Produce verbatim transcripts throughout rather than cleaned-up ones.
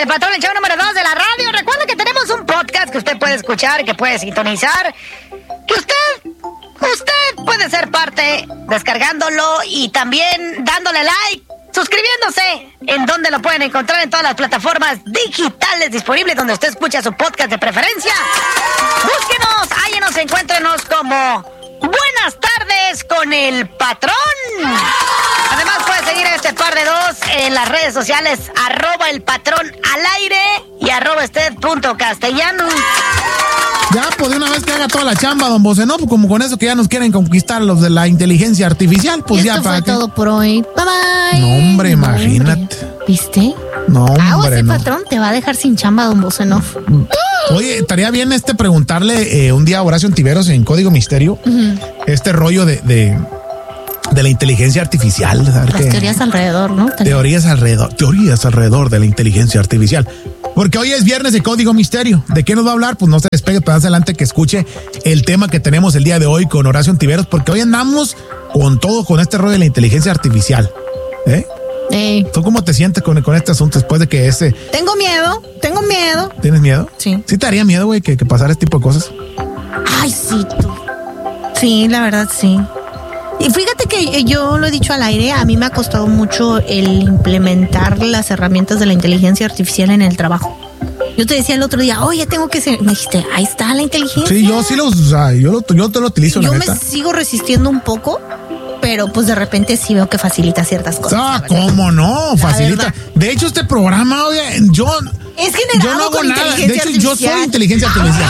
Patrón, el show número dos de la radio. Recuerda que tenemos un podcast que usted puede escuchar, que puede sintonizar, que usted, usted puede ser parte descargándolo y también dándole like, suscribiéndose. ¿En donde lo pueden encontrar? En todas las plataformas digitales disponibles donde usted escucha su podcast de preferencia. Búsquenos, háyenos, encuéntrenos como Buenas Tardes con el Patrón. Además puede seguir a este par de dos en las redes sociales, arroba el patrón al aire y arroba usted punto castellano. Ya, pues de una vez que haga toda la chamba, don Bose, ¿no? Pues como con eso que ya nos quieren conquistar los de la inteligencia artificial, pues y ya esto para fue que... todo por hoy. Bye bye. No, hombre, No, imagínate. hombre. ¿Viste? No, hombre, Ah, ese no. patrón te va a dejar sin chamba, don Bosenov. Oye, estaría bien este preguntarle eh, un día a Horacio Ontiveros en Código Misterio, uh-huh. este rollo de, de, de la inteligencia artificial. Las qué? teorías alrededor, ¿no? Teorías alrededor, teorías alrededor de la inteligencia artificial. Porque hoy es viernes de Código Misterio. ¿De qué nos va a hablar? Pues no se despegue, para más adelante que escuche el tema que tenemos el día de hoy con Horacio Ontiveros, porque hoy andamos con todo, con este rollo de la inteligencia artificial. ¿Eh? Ey. ¿Tú cómo te sientes con, con este asunto después de que ese... Tengo miedo, tengo miedo. ¿Tienes miedo? Sí. ¿Sí te haría miedo, güey, que, que pasara este tipo de cosas? Ay, sí, tú. Sí, la verdad, sí. Y fíjate que yo lo he dicho al aire, a mí me ha costado mucho el implementar las herramientas de la inteligencia artificial en el trabajo. Yo te decía el otro día, oye, tengo que ser... Me dijiste, ahí está la inteligencia. Sí, yo sí lo, o sea, yo, lo, yo te lo utilizo, yo la me neta. sigo resistiendo un poco, pero pues de repente sí veo que facilita ciertas cosas. Ah, ¿cómo no? Facilita. De hecho, este programa, oye, yo... Es generado yo no hago con nada. De inteligencia hecho, artificial. yo soy inteligencia artificial.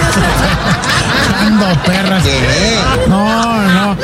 Ando, perras. No, no.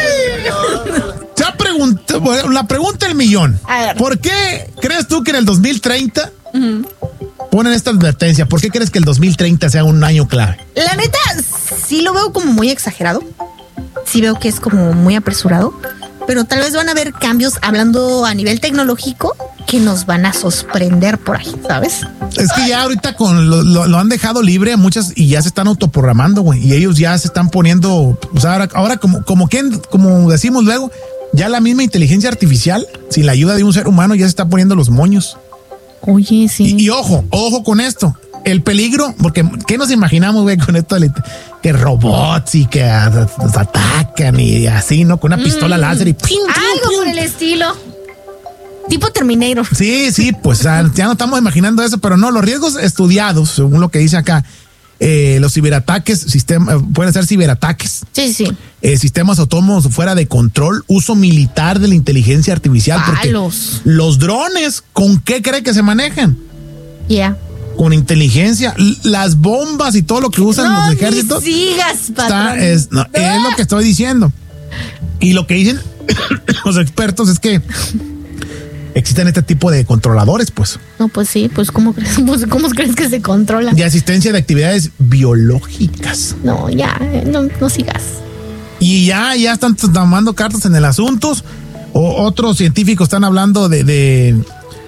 Se ha preguntado, bueno, la pregunta del millón. A ver. ¿Por qué crees tú que en el dos mil treinta Uh-huh. ponen esta advertencia? ¿Por qué crees que el dos mil treinta sea un año clave? La neta, sí lo veo como muy exagerado. Sí veo que es como muy apresurado. Pero tal vez van a haber cambios, hablando a nivel tecnológico, que nos van a sorprender por ahí, ¿sabes? Es que ya ahorita con lo, lo, lo han dejado libre a muchas y ya se están autoprogramando, güey. Y ellos ya se están poniendo, o sea, ahora, ahora como, como, que, como decimos luego, ya la misma inteligencia artificial, sin la ayuda de un ser humano, ya se está poniendo los moños. Oye, sí. Y, y ojo, ojo con esto. El peligro, porque ¿qué nos imaginamos, güey, con esto? Que robots y que nos atacan y así, ¿no? Con una pistola mm. láser y... ¡pim, pim, algo pim! por el estilo. Tipo Terminator. Sí, sí, pues ya no estamos imaginando eso, pero no, los riesgos estudiados, según lo que dice acá, eh, los ciberataques, sistema, pueden ser ciberataques. Sí, sí. Eh, sistemas autónomos fuera de control, uso militar de la inteligencia artificial. Porque Palos. los drones, ¿con qué cree que se manejan? Ya. Yeah. Con inteligencia, las bombas y todo lo que usan no, los ejércitos. Ni sigas, patrón. Está, es, no, es lo que estoy diciendo. Y lo que dicen los expertos es que existen este tipo de controladores, pues. No, pues sí, pues ¿cómo crees, pues, ¿cómo crees que se controla? De asistencia de actividades biológicas. No, ya, no, no sigas. Y ya, ya están tomando cartas en el asunto. O, otros científicos están hablando de, de,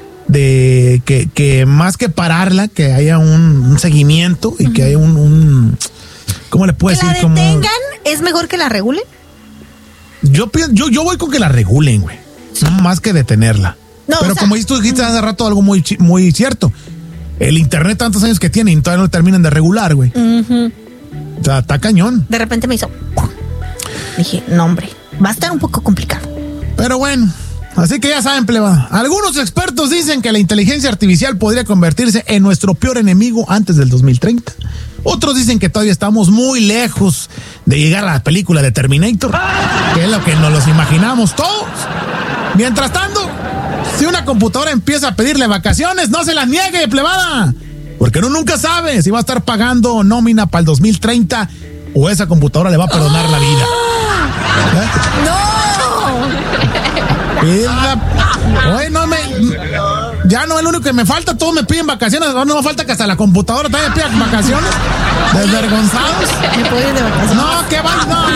de que, que más que pararla, que haya un, un seguimiento y uh-huh. que haya un, un ¿cómo le puedo que decir? ¿Que la detengan? Como, ¿es mejor que la regulen? Yo, yo, yo voy con que la regulen, güey. Sí. No más que detenerla. No, pero o sea, como tú dijiste hace rato algo muy, muy cierto. El internet tantos años que tiene y todavía no terminan de regular, güey. Uh-huh. O sea, está cañón. De repente me hizo... Dije, no, hombre, va a estar un poco complicado. Pero bueno, así que ya saben, pleba. Algunos expertos dicen que la inteligencia artificial podría convertirse en nuestro peor enemigo antes del dos mil treinta. Otros dicen que todavía estamos muy lejos de llegar a la película de Terminator, que es lo que nos los imaginamos todos. Mientras tanto, si una computadora empieza a pedirle vacaciones, no se las niegue, plebada. Porque uno nunca sabe si va a estar pagando nómina para el dos mil treinta o esa computadora le va a perdonar ¡oh! La vida. ¿Eh? ¡No! La... Oye, no me... Ya no es lo único que me falta, todos me piden vacaciones, ahora no me falta que hasta la computadora también me pida vacaciones. Desvergonzados. ¿Me puedo ir de vacaciones? No, que va, no,